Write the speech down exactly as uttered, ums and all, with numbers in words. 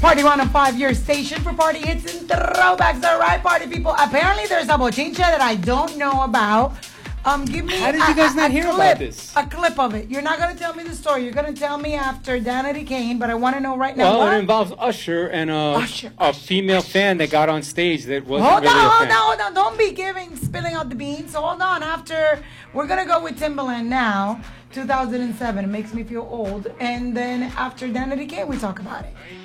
Party one oh five, your station for party hits and throwbacks. All right, party people. Apparently, there's a bochincha that I don't know about. Um, give me How did a, you guys a, not a hear clip, about this? A clip of it. You're not going to tell me the story. You're going to tell me after Danity Kane, but I want to know right now. Well, what? it involves Usher and a, Usher, a Usher, female Usher. fan that got on stage that wasn't Hold really on, a hold fan. on, hold on. Don't be giving, spilling out the beans. Hold on. After, we're going to go with Timbaland now, two thousand seven. It makes me feel old. And then after Danity Kane, we talk about it.